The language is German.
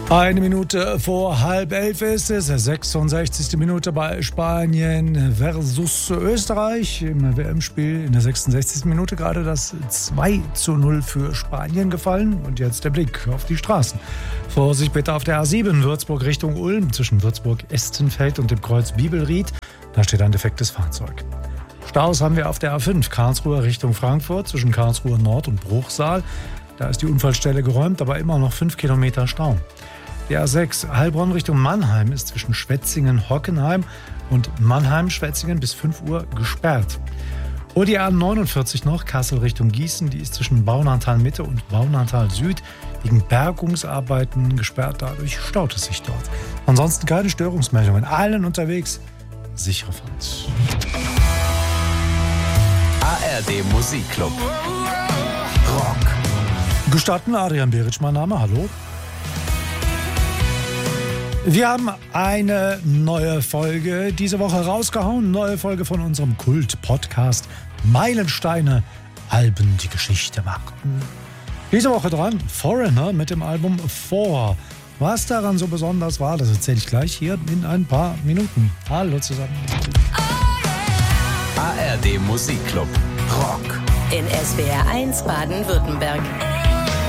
Eine Minute vor 10:30 ist es, 66. Minute bei Spanien versus Österreich im WM-Spiel. In der 66. Minute gerade das 2:0 für Spanien gefallen. Und jetzt der Blick auf die Straßen. Vorsicht bitte auf der A7 Würzburg Richtung Ulm zwischen Würzburg-Estenfeld und dem Kreuz Bibelried. Da steht ein defektes Fahrzeug. Staus haben wir auf der A5 Karlsruhe Richtung Frankfurt zwischen Karlsruhe Nord und Bruchsal. Da ist die Unfallstelle geräumt, aber immer noch 5 Kilometer Stau. Die A6 Heilbronn Richtung Mannheim ist zwischen Schwetzingen-Hockenheim und Mannheim-Schwetzingen bis 5 Uhr gesperrt. Und die A49 noch Kassel Richtung Gießen, die ist zwischen Baunatal-Mitte und Baunatal-Süd wegen Bergungsarbeiten gesperrt. Dadurch staut es sich dort. Ansonsten keine Störungsmeldungen. Allen unterwegs sichere Fahrt. ARD Musikclub. Rock. Gestatten, Adrian Beric, mein Name, hallo. Wir haben eine neue Folge diese Woche rausgehauen. Neue Folge von unserem Kult-Podcast Meilensteine, Alben, die Geschichte machten. Diese Woche dran Foreigner mit dem Album Four. Was daran so besonders war, das erzähle ich gleich hier in ein paar Minuten. Hallo zusammen. ARD Musikclub. Rock. In SWR 1 Baden-Württemberg.